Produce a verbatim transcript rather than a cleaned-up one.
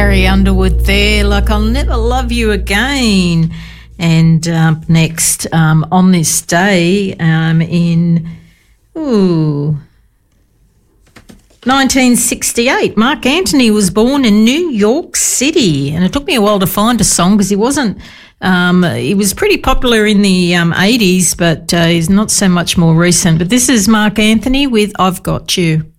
Carrie Underwood there, like I'll never love you again. And up um, next, um, on this day um, in ooh, nineteen sixty-eight, Mark Anthony was born in New York City. And it took me a while to find a song because he wasn't, um, he was pretty popular in the um, eighties, but uh, he's not so much more recent. But this is Mark Anthony with I've Got You.